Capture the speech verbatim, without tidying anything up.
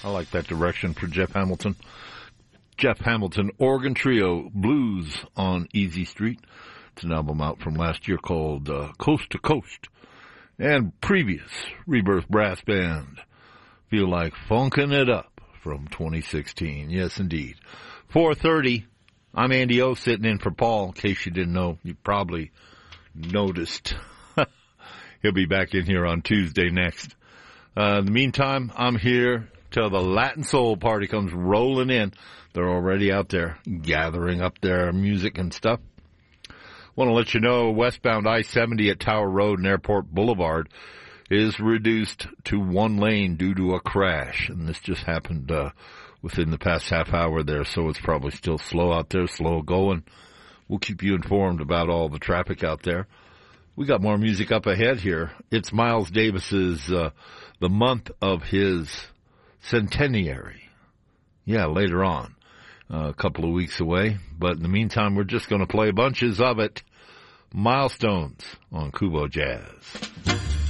I like that direction for Jeff Hamilton. Jeff Hamilton, Organ Trio, Blues on Easy Street. It's an album out from last year called uh, Coast to Coast. And previous, Rebirth Brass Band, Feel Like Funkin' It Up from twenty sixteen. Yes, indeed. four thirty, I'm Andy O, sitting in for Paul. In case you didn't know, you probably noticed. He'll be back in here on Tuesday next. Uh, in the meantime, I'm here till the Latin Soul Party comes rolling in. They're already out there gathering up their music and stuff. Want to let you know westbound I seventy at Tower Road and Airport Boulevard is reduced to one lane due to a crash. And this just happened uh, within the past half hour there, so it's probably still slow out there, slow going. We'll keep you informed about all the traffic out there. We got more music up ahead here. It's Miles Davis's, uh, the month of his centenary. Yeah, later on. Uh, a couple of weeks away. But in the meantime, we're just going to play bunches of it. Milestones on Kubo Jazz.